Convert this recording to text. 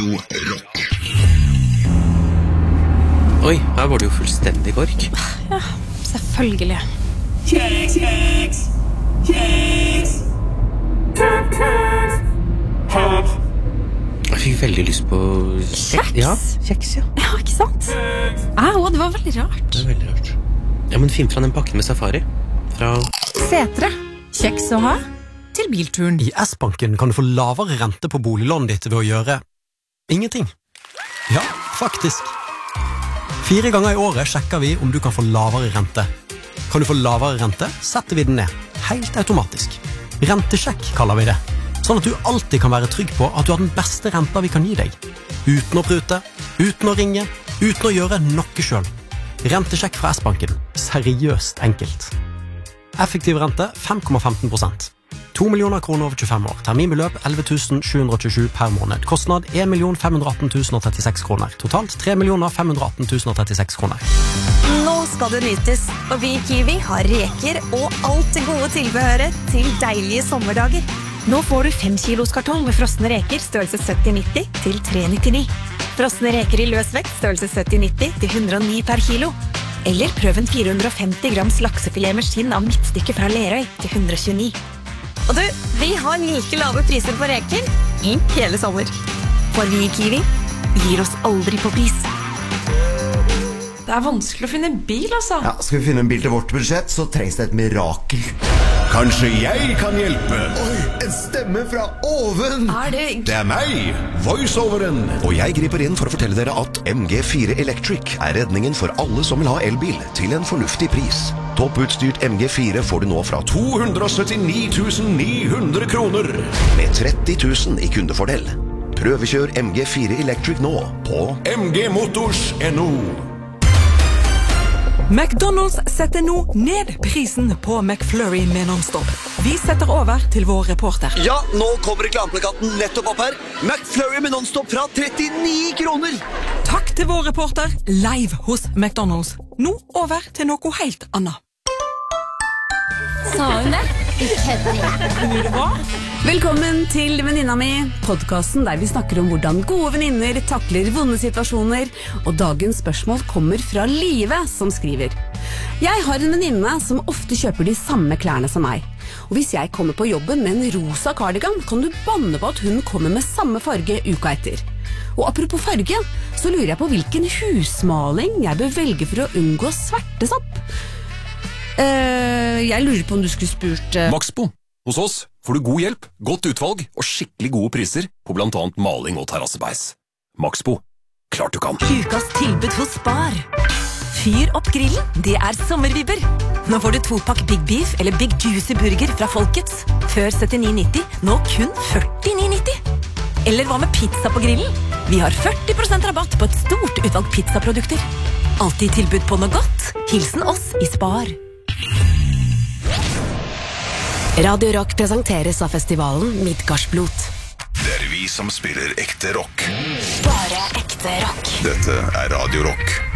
Rock. Oi, her var det jo fullstendig kork. Ja, selvfølgelig. Kjeks! Jeg fikk veldig lyst på Kjeks? Ja, kjeks, ja. Ja, ikke sant? Det var veldig rart. Det er veldig rart. Ja, men finn fra den pakken med safari. Fra Setre. Kjeks å ha til bilturen. I S-banken kan du få lavere rente på boliglånet ditt ved å gjøre ingenting. Ja, faktisk. 4 ganger i året sjekker vi om du kan få lavere rente. Kan du få lavere rente, setter vi den ned. Helt automatisk. Rentesjekk kaller vi det. Sånn at du alltid kan være trygg på at du har den beste renta vi kan gi deg. Uten å prute, uten å ringe, uten å gjøre noe selv. Rentesjekk fra S-banken. Seriøst enkelt. Effektiv rente 5,15%. 2 millioner kroner over 25 år. Terminbeløp 11 727 per måned. Kostnad 1 518 036 kroner. Totalt 3 518 036 kroner. Nå skal det nytes, og vi i Kiwi har reker og alt det gode tilbehøret til deilige sommerdager. Nå får du 5 kilos kartong med frosne reker størrelse 70-90 til 3,99. Frosne reker i løs vekt størrelse 70-90 til 109 per kilo. Eller prøv en 450 grams laksefilet med skinn av midtstykke fra Lerøy til 129. Og du, vi har like lave priser på reker i hele sommer. For vi i Kiwi gir oss aldri på pris. Det er vanskelig å finne bil, altså. Ja, skal vi finne en bil til vårt budsjett, så trengs det et mirakel. Kanskje jeg kan hjelpe? Oi, en stemme fra oven! Det er meg, voiceoveren. Og jeg griper inn for å fortelle dere at MG4 Electric er redningen for alle som vil ha elbil til en fornuftig pris. Topputstyrt MG4 får du nå fra 279 900 kroner, med 30 000 i kundefordel. Prøvekjør MG4 Electric nå på mgmotors.no. McDonald's setter nå ned prisen på McFlurry med non-stop. Vi setter over til vår reporter. Ja, nå kommer reklameplakaten nettopp opp her. McFlurry med non-stop fra 39 kroner. Takk til vår reporter live hos McDonald's. Nå over til noe helt annet. Sa hun det? Velkommen til Venninna mi, podcasten der vi snakker om hvordan gode venninner takler vonde situasjoner, og dagens spørsmål kommer fra Live som skriver: Jeg har en venninne som ofte kjøper de samme klærne som meg, og hvis jeg kommer på jobben med en rosa cardigan, kan du banne på at hun kommer med samme farge uka etter. Og apropos farge, så lurer jeg på hvilken husmaling jeg bør velge for å unngå svertesopp. Jeg lurer på om du skulle spurt Maxbo. Hos oss får du god hjelp, godt utvalg og skikkelig gode priser på blant annet maling og terrassebeis. Maxbo. Klart du kan. Ukas tilbud hos Spar. Fyr opp grillen, det er sommervibber. Nå får du 2-pakk Big Beef eller Big Juicy Burger fra Folkets. Før 79,90, nå kun 49,90. Eller hva med pizza på grillen? Vi har 40% rabatt på et stort utvalg pizzaprodukter. Alltid tilbud på noe godt. Hilsen oss i Spar. Radio Rock presenteres av festivalen Midgardsblot. Det er vi som spiller ekte rock. Bare ekte rock. Dette er Radio Rock.